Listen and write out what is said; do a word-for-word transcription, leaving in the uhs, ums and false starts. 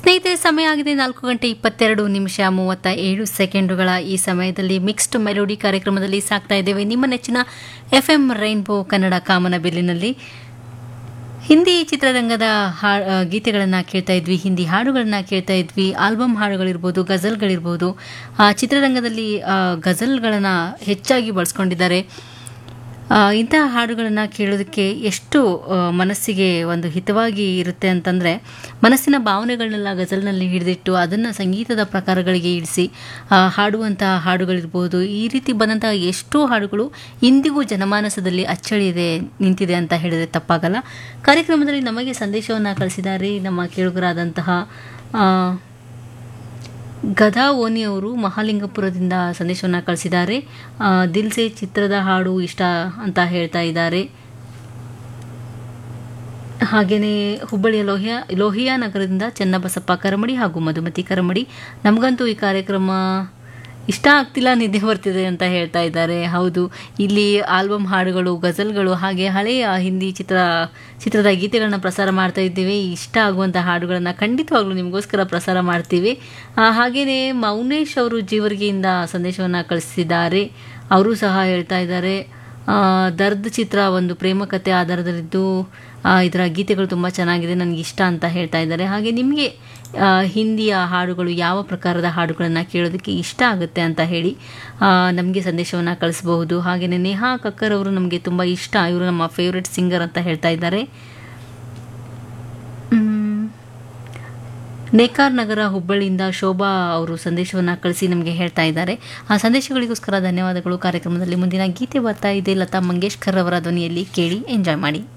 ಸ್ನೇಹಿತರೆ, ಸಮಯ ಆಗಿದೆ ನಾಲ್ಕು ಗಂಟೆ ಇಪ್ಪತ್ತೆರಡು ನಿಮಿಷ ಮೂವತ್ತ ಏಳು ಸೆಕೆಂಡುಗಳ. ಈ ಸಮಯದಲ್ಲಿ ಮಿಕ್ಸ್ಡ್ ಮೆಲೋಡಿ ಕಾರ್ಯಕ್ರಮದಲ್ಲಿ ಸಾಕ್ತಾ ಇದ್ದೇವೆ ನಿಮ್ಮ ನೆಚ್ಚಿನ F M rainbow Kannada ಕಾಮನಬಿಲ್ಲಿನಲ್ಲಿ. Hindi ಚಿತ್ರರಂಗದ ಹಾ ಗೀತೆಗಳನ್ನು ಕೇಳ್ತಾ ಇದ್ವಿ, ಹಿಂದಿ ಹಾಡುಗಳನ್ನು ಕೇಳ್ತಾ ಇದ್ವಿ. ಆಲ್ಬಮ್ ಹಾಡುಗಳಿರ್ಬೋದು, ಗಜಲ್ಗಳಿರ್ಬೋದು. ಚಿತ್ರರಂಗದಲ್ಲಿ ಗಜಲ್ಗಳನ್ನು ಹೆಚ್ಚಾಗಿ ಬಳಸ್ಕೊಂಡಿದ್ದಾರೆ. ಇಂತಹ ಹಾಡುಗಳನ್ನು ಕೇಳೋದಕ್ಕೆ ಎಷ್ಟು ಮನಸ್ಸಿಗೆ ಒಂದು ಹಿತವಾಗಿ ಇರುತ್ತೆ ಅಂತಂದರೆ, ಮನಸ್ಸಿನ ಭಾವನೆಗಳನ್ನೆಲ್ಲ ಗಜಲ್ನಲ್ಲಿ ಹಿಡಿದಿಟ್ಟು ಅದನ್ನು ಸಂಗೀತದ ಪ್ರಕಾರಗಳಿಗೆ ಇಳಿಸಿ ಹಾಡುವಂತಹ ಹಾಡುಗಳಿರ್ಬೋದು. ಈ ರೀತಿ ಬಂದಂತಹ ಎಷ್ಟೋ ಹಾಡುಗಳು ಇಂದಿಗೂ ಜನಮಾನಸದಲ್ಲಿ ಅಚ್ಚಳಿಯದೆ ನಿಂತಿದೆ ಅಂತ ಹೇಳಿದರೆ ತಪ್ಪಾಗಲ್ಲ. ಕಾರ್ಯಕ್ರಮದಲ್ಲಿ ನಮಗೆ ಸಂದೇಶವನ್ನು ಕಳಿಸಿದ್ದಾರೆ ನಮ್ಮ ಕೇಳುಗರಾದಂತಹ ಗದಾ ಓನಿ ಅವರು ಮಹಾಲಿಂಗಪುರದಿಂದ ಸಂದೇಶವನ್ನು ಕಳಿಸಿದ್ದಾರೆ. ದಿಲ್ಸೆ ಚಿತ್ರದ ಹಾಡು ಇಷ್ಟ ಅಂತ ಹೇಳ್ತಾ ಇದ್ದಾರೆ. ಹಾಗೆಯೇ ಹುಬ್ಬಳ್ಳಿಯ ಲೋಹಿಯಾ ಲೋಹಿಯಾ ನಗರದಿಂದ ಚನ್ನಬಸಪ್ಪ ಕರಮಡಿ ಹಾಗೂ ಮಧುಮತಿ ಕರಮಡಿ, ನಮಗಂತೂ ಈ ಕಾರ್ಯಕ್ರಮ ಇಷ್ಟ ಆಗ್ತಿಲ್ಲ, ನಿದ್ದೆ ಬರ್ತಿದೆ ಅಂತ ಹೇಳ್ತಾ ಇದ್ದಾರೆ. ಹೌದು, ಇಲ್ಲಿ ಆಲ್ಬಮ್ ಹಾಡುಗಳು, ಗಜಲ್ಗಳು ಹಾಗೆ ಹಳೆಯ ಹಿಂದಿ ಚಿತ್ರ ಚಿತ್ರದ ಗೀತೆಗಳನ್ನ ಪ್ರಸಾರ ಮಾಡ್ತಾ ಇದ್ದೀವಿ. ಇಷ್ಟ ಆಗುವಂಥ ಹಾಡುಗಳನ್ನು ಖಂಡಿತವಾಗ್ಲೂ ನಿಮಗೋಸ್ಕರ ಪ್ರಸಾರ ಮಾಡ್ತೀವಿ. ಹಾಗೆಯೇ ಮೌನೇಶ್ ಅವರು ಜೀವರ್ಗಿಯಿಂದ ಸಂದೇಶವನ್ನು ಕಳಿಸಿದ್ದಾರೆ. ಅವರು ಸಹ ಹೇಳ್ತಾ ಇದ್ದಾರೆ, ದರ್ದ್ ಚಿತ್ರ ಒಂದು ಪ್ರೇಮ ಕಥೆ ಆಧಾರದಲ್ಲಿದ್ದು ಇದರ ಗೀತೆಗಳು ತುಂಬ ಚೆನ್ನಾಗಿದೆ, ನನಗೆ ಇಷ್ಟ ಅಂತ ಹೇಳ್ತಾ ಇದ್ದಾರೆ. ಹಾಗೆ ನಿಮಗೆ ಹಿಂದಿಯ ಹಾಡುಗಳು, ಯಾವ ಪ್ರಕಾರದ ಹಾಡುಗಳನ್ನು ಕೇಳೋದಕ್ಕೆ ಇಷ್ಟ ಆಗುತ್ತೆ ಅಂತ ಹೇಳಿ ನಮಗೆ ಸಂದೇಶವನ್ನು ಕಳಿಸಬಹುದು. ಹಾಗೆಯೇ ನೇಹಾ ಕಕ್ಕರ್ ಅವರು ನಮಗೆ ತುಂಬ ಇಷ್ಟ, ಇವರು ನಮ್ಮ ಫೇವ್ರೆಟ್ ಸಿಂಗರ್ ಅಂತ ಹೇಳ್ತಾ ಇದ್ದಾರೆ. ನೇಕಾರ್ ನಗರ ಹುಬ್ಬಳ್ಳಿಯಿಂದ ಶೋಭಾ ಅವರು ಸಂದೇಶವನ್ನು ಕಳಿಸಿ ನಮಗೆ ಹೇಳ್ತಾ ಇದ್ದಾರೆ. ಆ ಸಂದೇಶಗಳಿಗೋಸ್ಕರ ಧನ್ಯವಾದಗಳು. ಕಾರ್ಯಕ್ರಮದಲ್ಲಿ ಮುಂದಿನ ಗೀತೆ ಬರ್ತಾ ಇದೆ, ಲತಾ ಮಂಗೇಶ್ಕರ್ ಅವರ ಧ್ವನಿಯಲ್ಲಿ ಕೇಳಿ ಎಂಜಾಯ್ ಮಾಡಿ.